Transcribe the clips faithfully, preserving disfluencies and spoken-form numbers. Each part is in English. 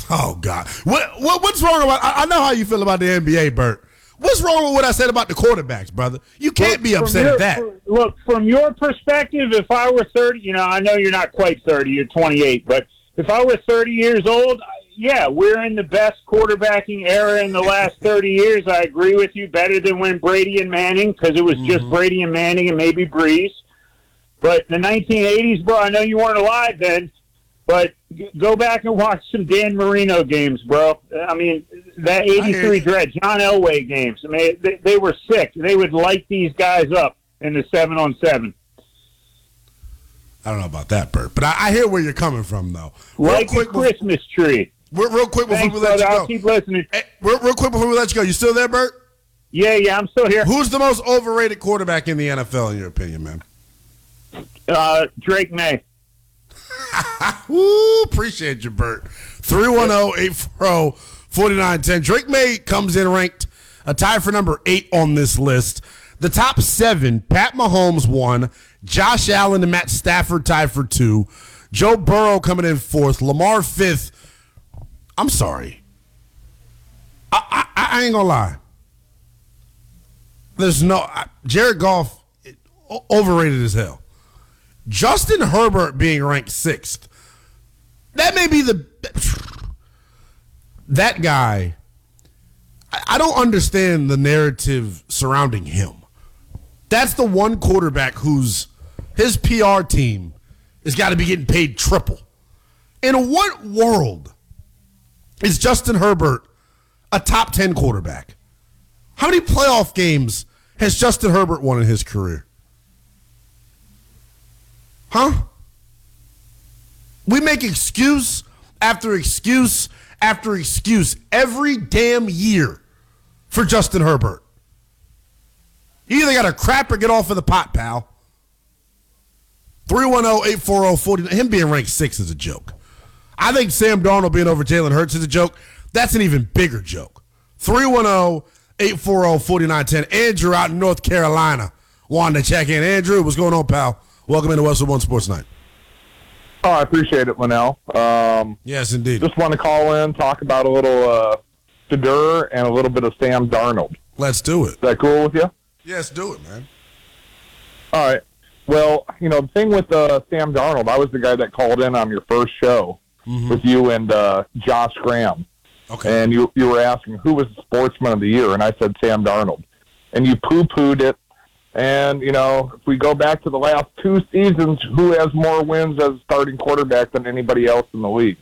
Oh, God. What, what What's wrong about I, I know how you feel about the N B A, Bert. What's wrong with what I said about the quarterbacks, brother? You can't look, be upset your, at that. For, look, from your perspective, if I were thirty, you know, I know you're not quite thirty, you're twenty-eight, but if I were thirty years old, yeah, we're in the best quarterbacking era in the last thirty years. I agree with you, better than when Brady and Manning, because it was mm-hmm. just Brady and Manning and maybe Breeze. But the nineteen eighties, bro, I know you weren't alive then, but go back and watch some Dan Marino games, bro. I mean, that eighty-three Dread, John Elway games. I mean, they, they were sick. They would light these guys up in the seven-on-seven. I don't know about that, Bert, but I, I hear where you're coming from, though. Real like quick, a Christmas tree. Real, real quick before Thanks, we let brother. you go. I'll keep listening. Hey, real, real quick before we let you go. You still there, Bert? Yeah, yeah, I'm still here. Who's the most overrated quarterback in the N F L, in your opinion, man? Uh, Drake May. Woo, appreciate you, Bert. three one zero, eight four zero, four nine one zero. Drake May comes in ranked a tie for number eight on this list. The top seven, Pat Mahomes one, Josh Allen and Matt Stafford tied for two, Joe Burrow coming in fourth, Lamar fifth. I'm sorry. I, I, I ain't gonna lie. There's no I, Jared Goff, it, overrated as hell. Justin Herbert being ranked sixth. That may be the that guy. I, I don't understand the narrative surrounding him. That's the one quarterback whose his P R team has got to be getting paid triple. In what world is Justin Herbert a top ten quarterback? How many playoff games has Justin Herbert won in his career? Huh? We make excuse after excuse after excuse every damn year for Justin Herbert. You either got to crap or get off of the pot, pal. three one zero, eight four zero, four zero. Him being ranked six is a joke. I think Sam Darnold being over Jalen Hurts is a joke. That's an even bigger joke. three one zero, eight four zero, four nine one zero. Andrew out in North Carolina wanted to check in. Andrew, what's going on, pal? Welcome into Westwood One Sports Night. Oh, I appreciate it, Linnell. Um, yes, indeed. Just want to call in, talk about a little uh, Shedeur and a little bit of Sam Darnold. Let's do it. Is that cool with you? Yes, do it, man. All right. Well, you know, the thing with uh, Sam Darnold, I was the guy that called in on your first show mm-hmm. with you and uh, Josh Graham. Okay. And you you were asking who was the sportsman of the year, and I said Sam Darnold. And you poo-pooed it. And, you know, if we go back to the last two seasons, who has more wins as starting quarterback than anybody else in the league?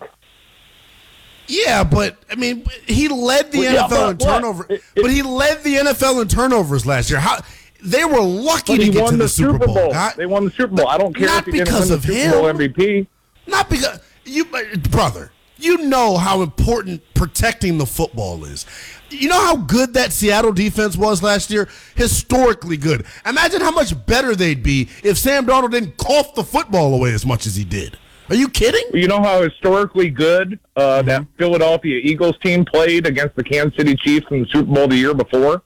Yeah, but, I mean, he led the well, N F L yeah, in but, turnover. It, it, but he led the N F L in turnovers last year. How They were lucky to get to the, the Super Bowl. Bowl. Not, they won the Super Bowl. I don't care if he didn't win the Super him. Bowl M V P. Not because you, brother, you know how important protecting the football is. You know how good that Seattle defense was last year? Historically good. Imagine how much better they'd be if Sam Darnold didn't cough the football away as much as he did. Are you kidding? You know how historically good uh, mm-hmm. that Philadelphia Eagles team played against the Kansas City Chiefs in the Super Bowl the year before?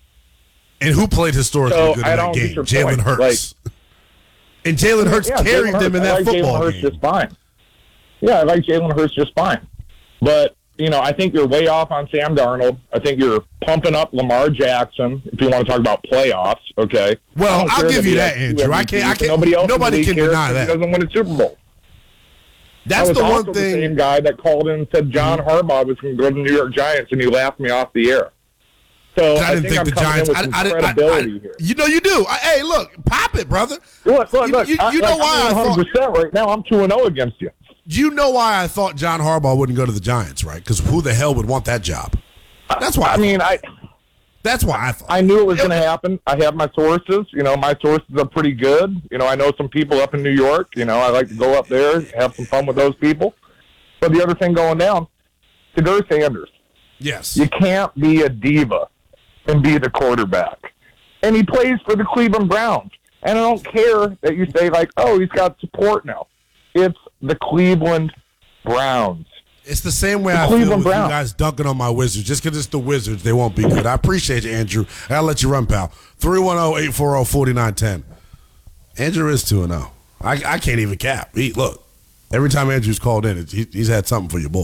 And who played historically so, good in in that game? Jalen Hurts. Like, and Jalen Hurts yeah, carried Jalen them Hurts. in that I like football Jalen Hurts game. Just fine. Yeah, I like Jalen Hurts just fine. But, you know, I think you're way off on Sam Darnold. I think you're pumping up Lamar Jackson, if you want to talk about playoffs, okay? Well, I'll give you that, Andrew. I can't, I can't, nobody else nobody can deny that. He doesn't win a Super Bowl. That's the one thing. The same guy that called in and said John mm-hmm. Harbaugh was going to go to the New York Giants, and he laughed me off the air. So I, I didn't think, think I'm the coming Giants. in with I, some I, I, credibility I, I, here. You know you do. I, hey, look, pop it, brother. Look, look, look. You, you, you I, know like, why I'm I one hundred percent thought right now. I'm two and zero against you. You know why I thought John Harbaugh wouldn't go to the Giants, right? Because who the hell would want that job? That's why. I, I mean, I. That's why I thought. I knew it was going to happen. I have my sources. You know, my sources are pretty good. You know, I know some people up in New York. You know, I like to go up there, have some fun with those people. But the other thing going down, Shedeur Sanders. Yes. You can't be a diva and be the quarterback. And he plays for the Cleveland Browns. And I don't care that you say, like, oh, he's got support now. It's the Cleveland Browns. It's the same way the I Cleveland feel with Browns. you guys dunking on my Wizards. Just because it's the Wizards, they won't be good. I appreciate you, Andrew. I'll let you run, pal. three one zero, eight four zero, four nine one zero. Andrew is two and oh. I, I can't even cap. He, look, every time Andrew's called in, he, he's had something for your boy.